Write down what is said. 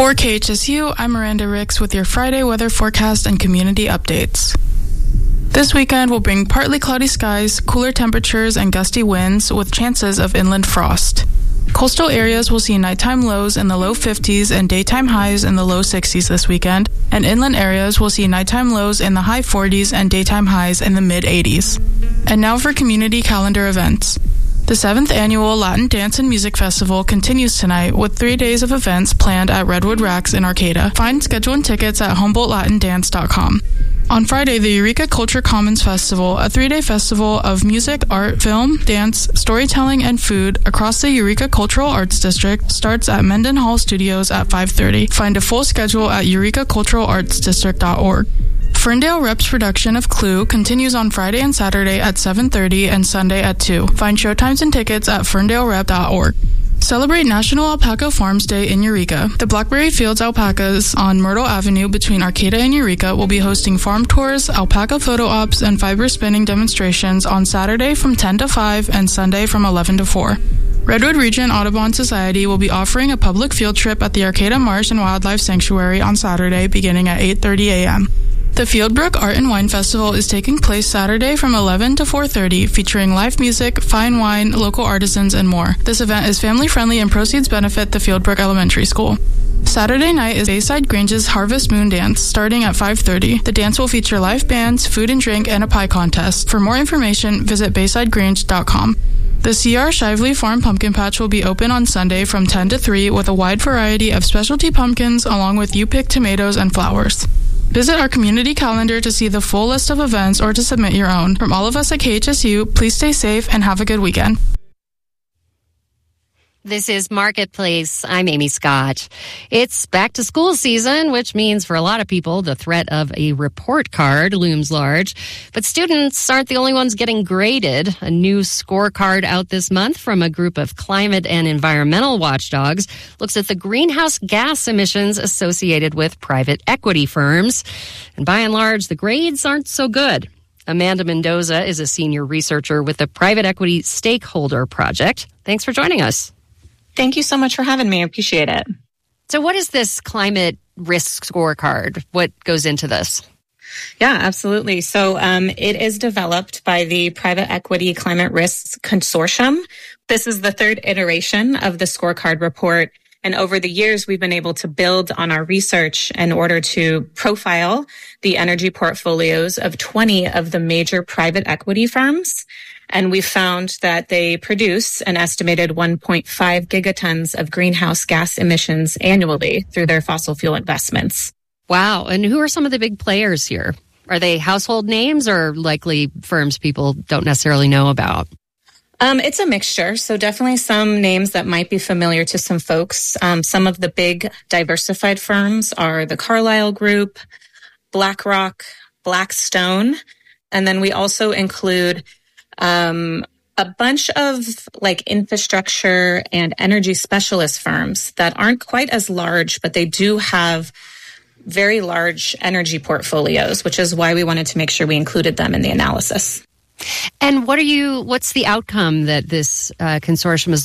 For KHSU, I'm Miranda Ricks with your Friday weather forecast and community updates. This weekend will bring partly cloudy skies, cooler temperatures, and gusty winds with chances of inland frost. Coastal areas will see nighttime lows in the low 50s and daytime highs in the low 60s this weekend, and inland areas will see nighttime lows in the high 40s and daytime highs in the mid 80s. And now for community calendar events. The 7th Annual Latin Dance and Music Festival continues tonight with 3 days of events planned at Redwood Racks in Arcata. Find schedule and tickets at HumboldtLatinDance.com. On Friday, the Eureka Culture Commons Festival, a 3-day festival of music, art, film, dance, storytelling, and food across the Eureka Cultural Arts District, starts at Mendenhall Studios at 5:30. Find a full schedule at eurekaculturalartsdistrict.org. Ferndale Rep's production of Clue continues on Friday and Saturday at 7:30 and Sunday at 2. Find showtimes and tickets at ferndaleRep.org. Celebrate National Alpaca Farms Day in Eureka. The Blackberry Fields Alpacas on Myrtle Avenue between Arcata and Eureka will be hosting farm tours, alpaca photo ops, and fiber spinning demonstrations on Saturday from 10 to 5 and Sunday from 11 to 4. Redwood Region Audubon Society will be offering a public field trip at the Arcata Marsh and Wildlife Sanctuary on Saturday beginning at 8:30 a.m. The Fieldbrook Art and Wine Festival is taking place Saturday from 11 to 4:30, featuring live music, fine wine, local artisans, and more. This event is family-friendly and proceeds benefit the Fieldbrook Elementary School. Saturday night is Bayside Grange's Harvest Moon Dance, starting at 5:30. The dance will feature live bands, food and drink, and a pie contest. For more information, visit BaysideGrange.com. The C.R. Shively Farm Pumpkin Patch will be open on Sunday from 10 to 3 with a wide variety of specialty pumpkins along with you-pick tomatoes and flowers. Visit our community calendar to see the full list of events or to submit your own. From all of us at KHSU, please stay safe and have a good weekend. This is Marketplace. I'm Amy Scott. It's back to school season, which means for a lot of people, the threat of a report card looms large. But students aren't the only ones getting graded. A new scorecard out this month from a group of climate and environmental watchdogs looks at the greenhouse gas emissions associated with private equity firms. And by and large, the grades aren't so good. Amanda Mendoza is a senior researcher with the Private Equity Stakeholder Project. Thanks for joining us. Thank you so much for having me. I appreciate it. So what is this climate risk scorecard? What goes into this? Yeah, absolutely. So it is developed by the Private Equity Climate Risks Consortium. This is the third iteration of the scorecard report. And over the years, we've been able to build on our research in order to profile the energy portfolios of 20 of the major private equity firms. And we found that they produce an estimated 1.5 gigatons of greenhouse gas emissions annually through their fossil fuel investments. Wow. And who are some of the big players here? Are they household names or likely firms people don't necessarily know about? It's a mixture. So definitely some names that might be familiar to some folks. Some of the big diversified firms are the Carlyle Group, BlackRock, Blackstone. And then we also include a bunch of like infrastructure and energy specialist firms that aren't quite as large, but they do have very large energy portfolios, which is why we wanted to make sure we included them in the analysis. And what's the outcome that this consortium is